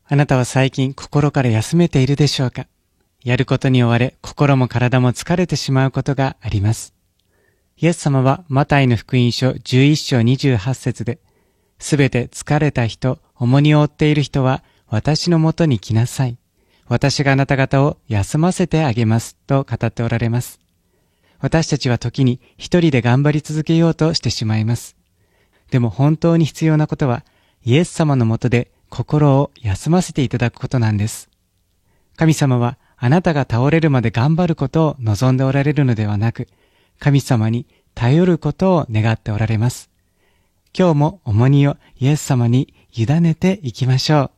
あなたは最近心から休めているでしょうか？やることに追われ、心も体も疲れてしまうことがあります。イエス様はマタイの福音書11章28節で、すべて疲れた人、重荷を負っている人は私のもとに来なさい。私があなた方を休ませてあげますと語っておられます。私たちは時に一人で頑張り続けようとしてしまいます。でも本当に必要なことは、イエス様のもとで心を休ませていただくことなんです。神様はあなたが倒れるまで頑張ることを望んでおられるのではなく、神様に頼ることを願っておられます。今日も重荷をイエス様に委ねていきましょう。